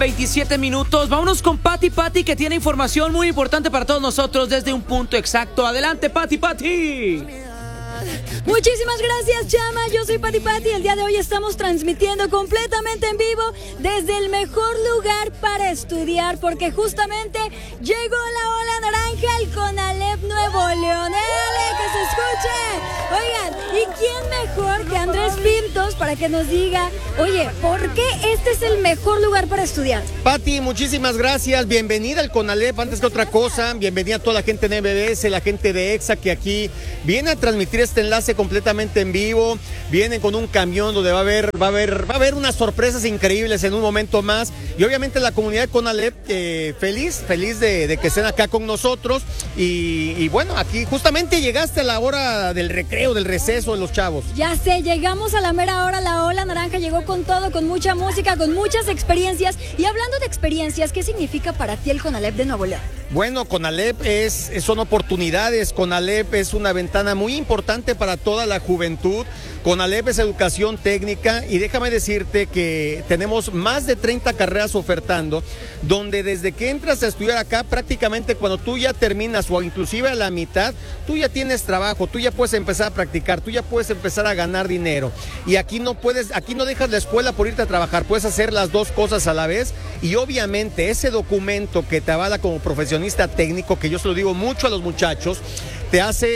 27 minutos. Vámonos con Pati, que tiene información muy importante para todos nosotros desde un punto exacto. Adelante, Pati. Muchísimas gracias, Chama. Yo soy Pati. El día de hoy estamos transmitiendo completamente en vivo desde el mejor lugar para estudiar, porque justamente llegó la ola naranja al CONALEP Nuevo León. ¡Dale, que se escuche! Oigan, ¿y quién mejor que Andrés Pintos para que nos diga, oye, ¿por qué este es el mejor lugar para estudiar? Pati, muchísimas gracias. Bienvenida al CONALEP. Antes que otra cosa, bienvenida a toda la gente de MBS, la gente de EXA que aquí viene a transmitir este enlace completamente en vivo. Vienen con un camión donde va a haber unas sorpresas increíbles en un momento más. Y obviamente la comunidad de CONALEP feliz de que estén acá con nosotros. Y bueno, aquí justamente llegaste a la hora del recreo, del receso de los chavos. Ya sé, llegamos a la mera hora. La ola naranja llegó con todo, con mucha música, con muchas experiencias. Y hablando de experiencias, ¿qué significa para ti el CONALEP de Nuevo León? Bueno, CONALEP son oportunidades. CONALEP es una ventana muy importante para toda la juventud. CONALEP es educación técnica y déjame decirte que tenemos más de 30 carreras ofertando, donde desde que entras a estudiar acá, prácticamente cuando tú ya terminas o inclusive a la mitad, tú ya tienes trabajo, tú ya puedes empezar a practicar, tú ya puedes empezar a ganar dinero. Y aquí no dejas la escuela por irte a trabajar, puedes hacer las dos cosas a la vez y obviamente ese documento que te avala como profesionista técnico, que yo se lo digo mucho a los muchachos, te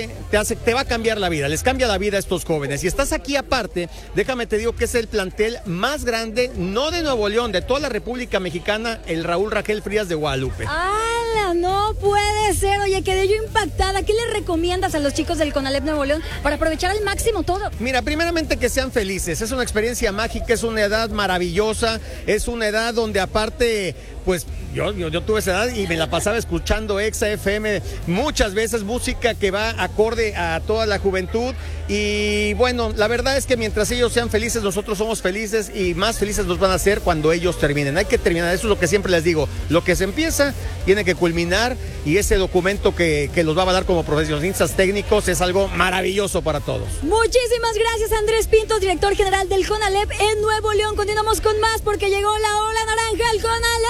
va a cambiar la vida, les cambia la vida a estos jóvenes. Y estás aquí aparte, déjame te digo que es el plantel más grande, no de Nuevo León, de toda la República Mexicana, el Raúl Rangel Frías de Guadalupe. ¡Hala! No puede ser. Oye, quedé yo impactada. ¿Qué le recomiendas a los chicos del CONALEP Nuevo León para aprovechar al máximo todo? Mira, primeramente que sean felices, es una experiencia mágica, es una edad maravillosa, es una edad donde aparte, pues yo tuve esa edad y me la pasaba escuchando EXA FM muchas veces, música que va acorde a toda la juventud. Y bueno, la verdad es que mientras ellos sean felices, nosotros somos felices y más felices nos van a hacer cuando ellos terminen. Hay que terminar, eso es lo que siempre les digo, lo que se empieza tiene que culminar y ese documento que los va a dar como profesionistas técnicos es algo maravilloso para todos. Muchísimas gracias, Andrés Pintos, director general del CONALEP en Nuevo León. Continuamos con más porque llegó la ola naranja al CONALEP.